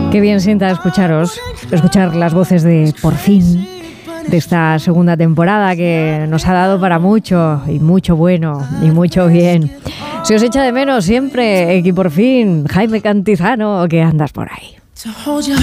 Qué bien sienta escuchar las voces de Por fin, de esta segunda temporada que nos ha dado para mucho, y mucho bueno, y mucho bien. Se os echa de menos siempre, y por fin, Jaime Cantizano, que andas por ahí.